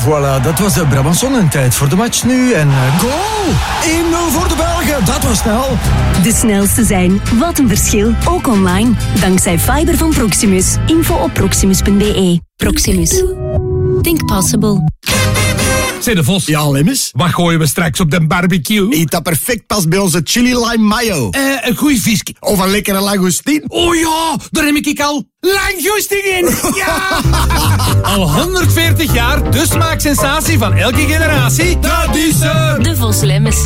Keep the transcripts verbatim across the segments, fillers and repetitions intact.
Voilà, dat was de Brabanson en tijd voor de match nu. En uh, goal! één nul voor de Belgen, dat was snel. De snelste zijn. Wat een verschil. Ook online. Dankzij fiber van Proximus. Info op proximus punt b e. Proximus. Think possible. Zeg de Vos. Ja, Lemmis? Wat gooien we straks op de barbecue? Eet dat perfect past bij onze chili lime mayo. Eh, een goeie visje. Of een lekkere langoustine. Oh ja, daar heb ik al langoustine in. Ja! Al honderdveertig jaar, de smaaksensatie van elke generatie. Dat is er. De Vos Lemmes.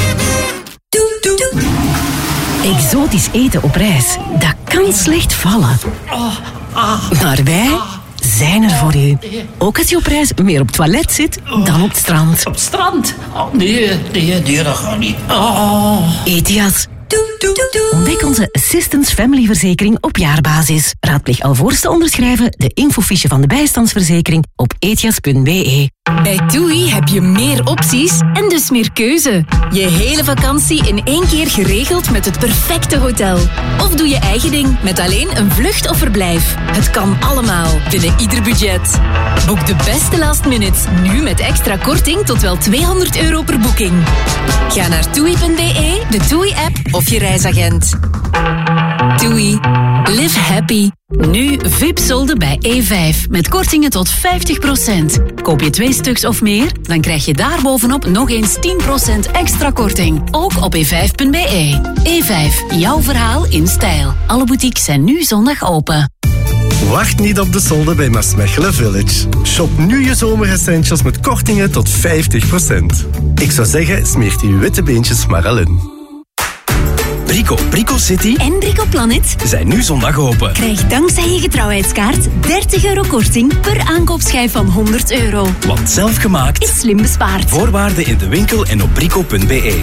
Exotisch eten op reis, dat kan slecht vallen. Maar wij zijn er voor u. Ook als je op reis meer op het toilet zit dan op het strand. Op het strand? Oh, nee, nee, nee, dat gaat niet. Oh. Ethias. Ontdek onze Assistance Family verzekering op jaarbasis. Raadpleeg alvorens te onderschrijven de infofiche van de bijstandsverzekering op ethias punt b e. Bij TUI heb je meer opties en dus meer keuze. Je hele vakantie in één keer geregeld met het perfecte hotel. Of doe je eigen ding met alleen een vlucht of verblijf. Het kan allemaal binnen ieder budget. Boek de beste last minutes nu met extra korting tot wel tweehonderd euro per boeking. Ga naar toei punt b e, de TUI-app of je reisagent. TUI. Live happy. Nu V I P-solden bij E vijf met kortingen tot vijftig procent. Koop je twee stuks of meer, dan krijg je daarbovenop nog eens tien procent extra korting. Ook op e vijf punt b e. E vijf, jouw verhaal in stijl. Alle boutiques zijn nu zondag open. Wacht niet op de solden bij Maasmechelen Village. Shop nu je zomeressentials met kortingen tot vijftig procent. Ik zou zeggen, smeert die witte beentjes maar al in. Brico, Brico City En Brico Planet zijn nu zondag open. krijg dankzij je getrouwheidskaart dertig euro korting per aankoopschijf van honderd euro. Want zelf gemaakt Is slim bespaard. Voorwaarden in de winkel en op brico punt b e.